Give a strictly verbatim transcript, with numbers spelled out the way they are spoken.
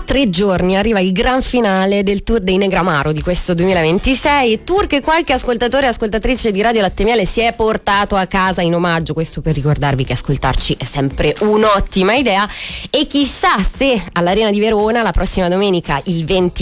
tre giorni arriva il gran finale del tour dei Negramaro di questo duemilaventisei, tour che qualche ascoltatore e ascoltatrice di Radio Latte Miele si è portato a casa in omaggio, questo per ricordarvi che ascoltarci è sempre un'ottima idea. E chissà se all'Arena di Verona la prossima domenica, il venti